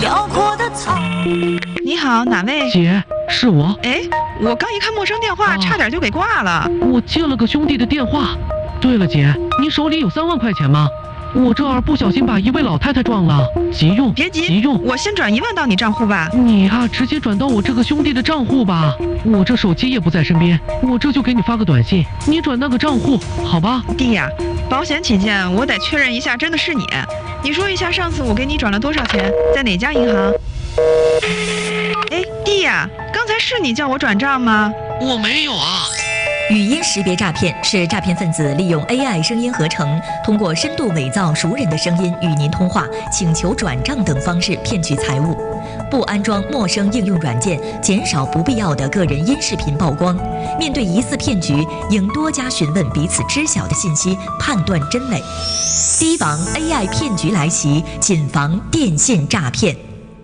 辽阔的草。 你好，哪位？ 姐，是我。 哎，我刚一看陌生电话，差点就给挂了。 我接了个兄弟的电话。对了，姐，你手里有3万块钱吗？我这儿不小心把一位老太太撞了，急用。 别急， 急用。 我先转1万到你账户吧。 你啊，直接转到我这个兄弟的账户吧。我这手机也不在身边，我这就给你发个短信，你转那个账户，好吧？ 弟呀，保险起见，我得确认一下，真的是你。你说一下上次我给你转了多少钱，在哪家银行？哎，弟呀，刚才是你叫我转账吗？ 我没有啊。 语音识别诈骗是诈骗分子利用 AI 声音合成，通过深度伪造熟人的声音与您通话、请求转账等方式骗取财物。不安装陌生应用软件，减少不必要的个人音视频曝光。面对疑似骗局，应多加询问彼此知晓的信息，判断真伪。提防 AI 骗局来袭，谨防电信诈骗。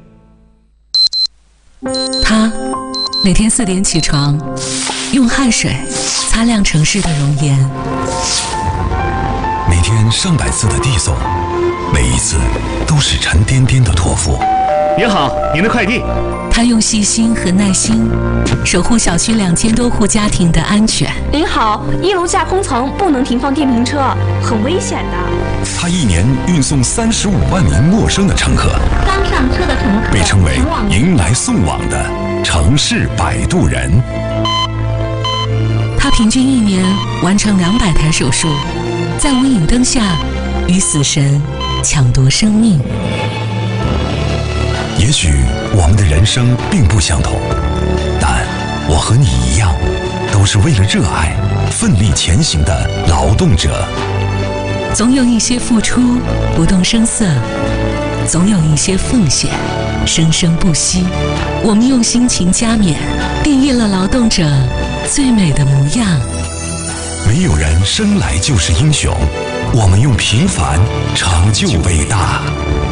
他每天4点起床，用汗水擦亮城市的容颜， 每天上百次的递送，每一次都是沉甸甸的托付。 您好，您的快递。 他用细心和耐心守护小区2000多户家庭的安全。 您好，1楼架空层不能停放电瓶车，很危险的。 他1年运送35万名陌生的乘客， 刚上车的乘客被称为迎来送往的城市摆渡人。 他平均1年完成200台手术，在无影灯下与死神抢夺生命。 也许我们的人生并不相同，但我和你一样，都是为了热爱奋力前行的劳动者。 总有一些付出不动声色，总有一些奉献生生不息。我们用辛勤加冕，定义了劳动者最美的模样。 没有人生来就是英雄，我们用平凡成就伟大。